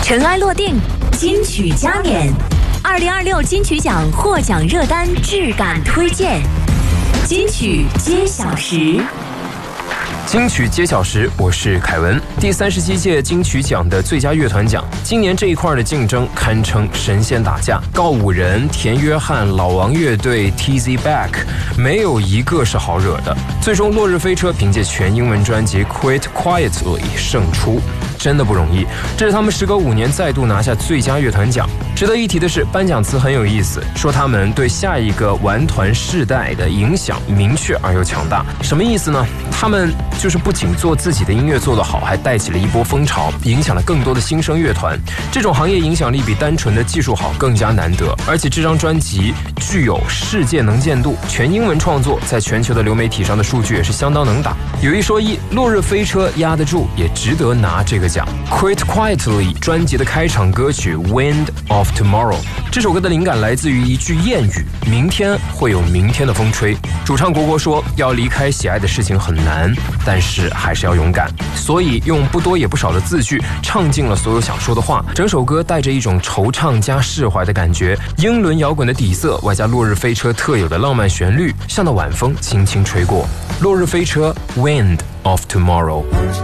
尘埃落定，金曲加冕，2026金曲奖获奖热单质感推荐，金曲揭晓时。 金曲揭晓时，我是凯文。第37届金曲奖的最佳乐团奖，今年这一块的竞争堪称神仙打架。告五人、田约翰、老王乐队、TZ Back， 没有一个是好惹的。最终，落日飞车凭借全英文专辑《Quit Quietly》胜出。真的不容易，这是他们时隔5年再度拿下最佳乐团奖。值得一提的是，颁奖词很有意思，说他们对下一个玩团世代的影响明确而又强大。什么意思呢？他们就是不仅做自己的音乐做得好，还带起了一波风潮，影响了更多的新生乐团。这种行业影响力比单纯的技术好更加难得，而且这张专辑具有世界能见度，全英文创作，在全球的流媒体上的数据也是相当能打。有一说一，落日飞车压得住，也值得拿这个奖。Quit Quietly 专辑的开场歌曲 Wind of Tomorrow， 这首歌的灵感来自于一句谚语：明天会有明天的风吹。主唱国国说，要离开喜爱的事情很难，但是还是要勇敢。所以用不多也不少的字句唱尽了所有想说的话。整首歌带着一种惆怅加释怀的感觉，英伦摇滚的底色外加落日飞车特有的浪漫旋律，像那晚风轻轻吹过。落日飞车 Wind of Tomorrow。